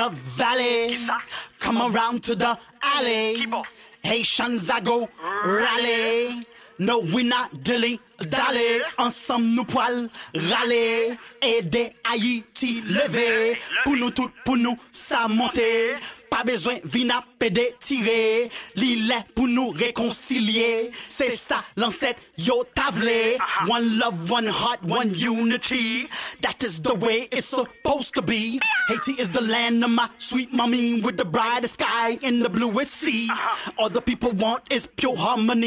the valley. Come around to the alley. Haitians I go rally. No, we not dilly dally. Ensemble nous poil râler. Aider Haïti lever. Pour nous tout, pour nous ça monter. Pas besoin vina pédé tirer. L'île pour nous réconcilier. C'est ça l'ancêtre yo tavlé. One love, one heart, one unity. That is the way it's supposed to be. Haiti is the land of my sweet mommy with the brightest sky and the bluest sea. All the people want is pure harmony.